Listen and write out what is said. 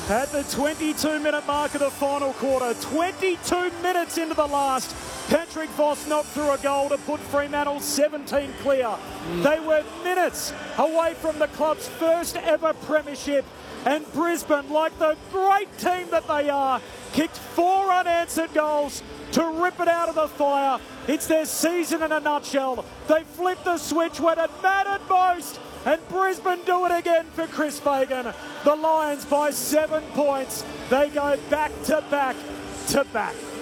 At the 22-minute mark of the final quarter, 22 minutes into the last, Patrick Voss knocked through a goal to put Fremantle 17 clear. They were minutes away from the club's first ever premiership, and Brisbane, like the great team that they are, kicked 4 unanswered goals to rip it out of the fire. It's their season in a nutshell. They flipped the switch when it mattered most, and Brisbane do it again for Chris Fagan. The Lions by 7 points. They go back to back to back.